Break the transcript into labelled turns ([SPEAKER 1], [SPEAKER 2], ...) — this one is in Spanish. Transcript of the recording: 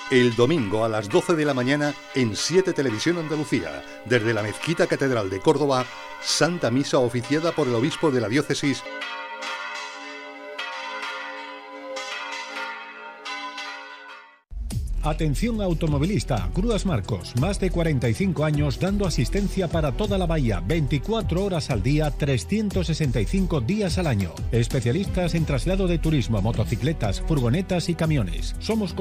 [SPEAKER 1] El domingo a las 12 de la mañana en 7 Televisión Andalucía, desde la Mezquita Catedral de Córdoba, Santa Misa oficiada por el obispo de la diócesis.
[SPEAKER 2] Atención automovilista, Grúas Marcos, más de 45 años dando asistencia para toda la bahía, 24 horas al día, 365 días al año. Especialistas en traslado de turismo, motocicletas, furgonetas y camiones. Somos